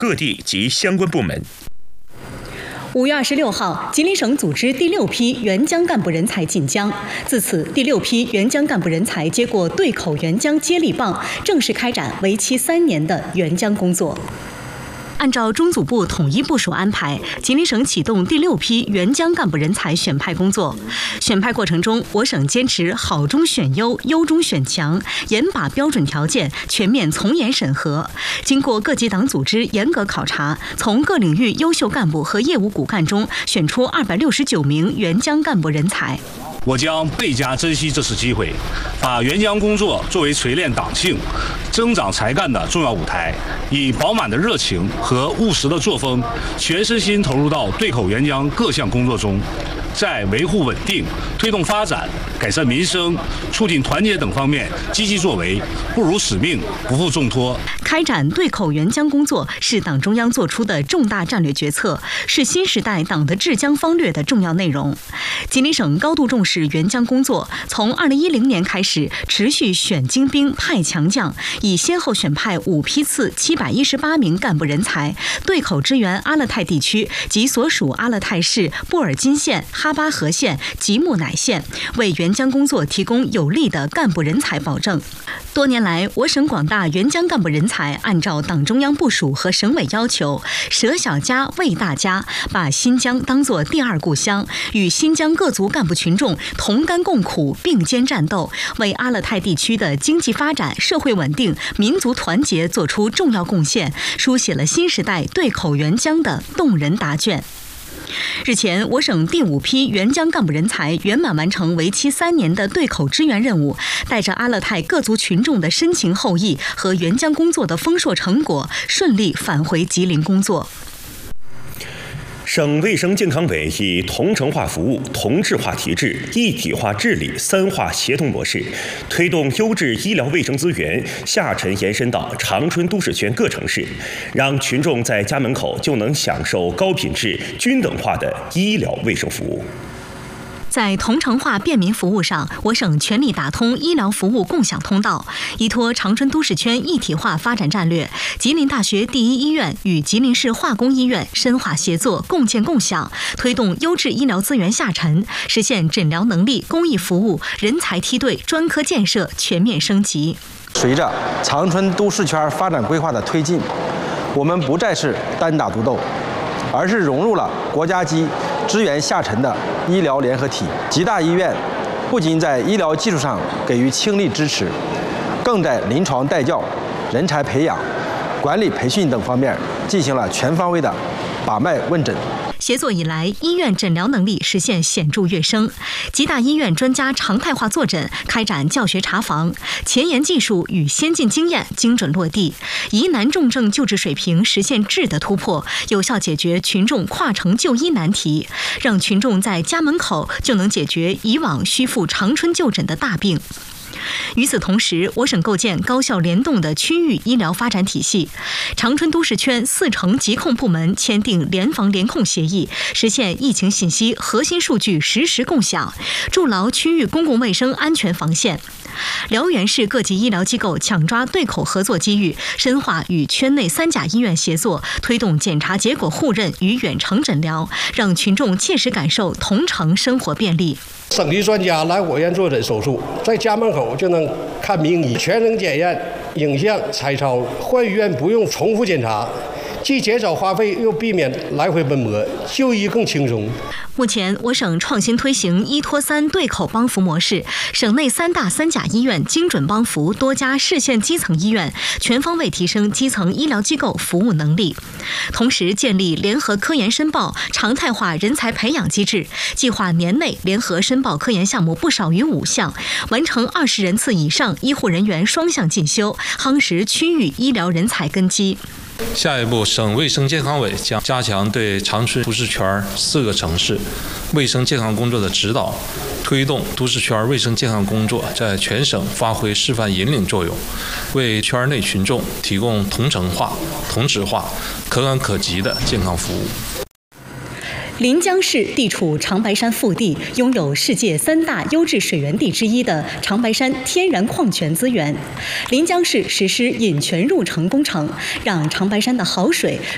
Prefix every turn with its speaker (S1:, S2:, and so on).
S1: 各地及相关部门。
S2: 5月26号，吉林省组织第6批援疆干部人才进疆。自此，第6批援疆干部人才接过对口援疆接力棒，正式开展为期3年的援疆工作。按照中组部统一部署安排，吉林省启动第6批援疆干部人才选派工作。选派过程中，我省坚持好中选优、优中选强，严把标准条件，全面从严审核。经过各级党组织严格考察，从各领域优秀干部和业务骨干中选出269名援疆干部人才。
S3: 我将倍加珍惜这次机会，把援疆工作作为锤炼党性、增长才干的重要舞台，以饱满的热情和务实的作风，全身心投入到对口援疆各项工作中，在维护稳定、推动发展、改善民生、促进团结等方面积极作为，不辱使命，不负重托。
S2: 开展对口援疆工作是党中央作出的重大战略决策，是新时代党的治疆方略的重要内容。吉林省高度重视援疆工作，从2010年开始持续选精兵、派强将，已先后选派5批次718名干部人才，对口支援阿勒泰地区及所属阿勒泰市布尔津县、哈巴河县、吉木乃县，为援疆工作提供有力的干部人才保证。多年来，我省广大援疆干部人才按照党中央部署和省委要求，舍小家为大家，把新疆当作第2故乡，与新疆各族干部群众同甘共苦、并肩战斗，为阿勒泰地区的经济发展、社会稳定、民族团结作出重要贡献，书写了新时代对口援疆的动人答卷。日前，我省第5批援疆干部人才圆满完成为期3年的对口支援任务，带着阿勒泰各族群众的深情厚谊和援疆工作的丰硕成果，顺利返回吉林工作。
S1: 省卫生健康委以同城化服务、同质化体制、一体化治理3化协同模式，推动优质医疗卫生资源下沉延伸到长春都市圈各城市，让群众在家门口就能享受高品质、均等化的医疗卫生服务。
S2: 在同城化便民服务上，我省全力打通医疗服务共享通道，依托长春都市圈一体化发展战略，吉林大学第一医院与吉林市化工医院深化协作，共建共享，推动优质医疗资源下沉，实现诊疗能力、公益服务、人才梯队、专科建设全面升级。
S4: 随着长春都市圈发展规划的推进，我们不再是单打独斗，而是融入了国家级支援下沉的医疗联合体。吉大医院不仅在医疗技术上给予倾力支持，更在临床带教、人才培养、管理培训等方面进行了全方位的把脉问诊。
S2: 协作以来，医院诊疗能力实现显著跃升。吉大医院专家常态化坐诊，开展教学查房，前沿技术与先进经验精准落地，疑难重症救治水平实现质的突破，有效解决群众跨城就医难题，让群众在家门口就能解决以往需赴长春就诊的大病。与此同时，我省构建高效联动的区域医疗发展体系，长春都市圈4城疾控部门签订联防联控协议，实现疫情信息核心数据实时共享，筑牢区域公共卫生安全防线。辽源市各级医疗机构抢抓对口合作机遇，深化与圈内3甲医院协作，推动检查结果互认与远程诊疗，让群众切实感受同城生活便利。
S5: 省级专家来我院坐诊手术，在家门口就能看名医，全程检验、影像、彩超，换医院不用重复检查，既减少花费，又避免来回奔波，就医更轻松。
S2: 目前，我省创新推行1拖3对口帮扶模式，省内3大3甲医院精准帮扶多家市县基层医院，全方位提升基层医疗机构服务能力。同时，建立联合科研申报、常态化人才培养机制，计划年内联合申报科研项目不少于5项，完成20人次以上医护人员双向进修，夯实区域医疗人才根基。
S6: 下一步，省卫生健康委将加强对长春都市圈4个城市卫生健康工作的指导，推动都市圈卫生健康工作在全省发挥示范引领作用，为圈内群众提供同城化、同质化、可感可及的健康服务。
S2: 临江市地处长白山腹地，拥有世界3大优质水源地之一的长白山天然矿泉资源。临江市实施引泉入城工程，让长白山的好水